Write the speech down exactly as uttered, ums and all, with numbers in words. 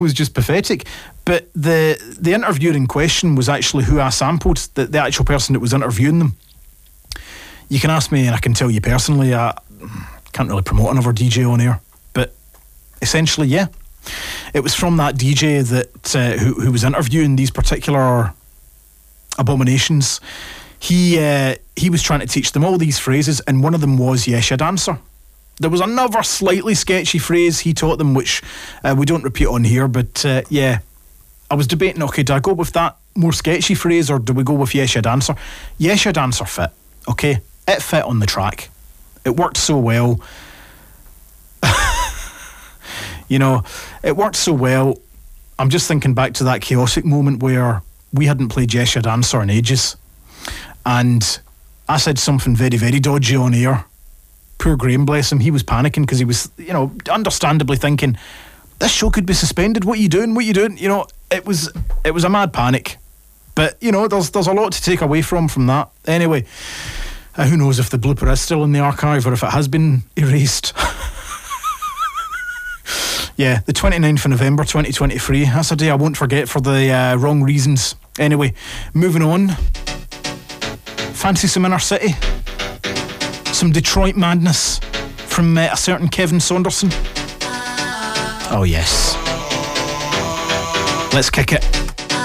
was just pathetic. But the the interviewer in question was actually who I sampled, the, the actual person that was interviewing them. You can ask me and I can tell you personally, I can't really promote another D J on air, but essentially, yeah. It was from that D J that uh, who, who was interviewing these particular abominations. He uh, he was trying to teach them all these phrases, and one of them was "Yes, you dancer." There was another slightly sketchy phrase he taught them, which uh, we don't repeat on here, but uh, yeah, I was debating, okay, do I go with that more sketchy phrase, or do we go with "Yes, you dancer"? "Yes, you dancer" fit, okay? It fit on the track. It worked so well. You know, it worked so well. I'm just thinking back to that chaotic moment where we hadn't played "Yes, you dancer" in ages. And I said something very, very dodgy on air. Poor Graham, bless him, he was panicking because he was, you know, understandably thinking, this show could be suspended. What are you doing? What are you doing? You know, it was it was a mad panic. But, you know, there's there's a lot to take away from from that. Anyway, uh, who knows if the blooper is still in the archive or if it has been erased. Yeah, the twenty-ninth of November twenty twenty-three. That's a day I won't forget for the uh, wrong reasons. Anyway, moving on. Fancy some Inner City? Some Detroit madness from uh, a certain Kevin Saunderson? Oh yes. Let's kick it.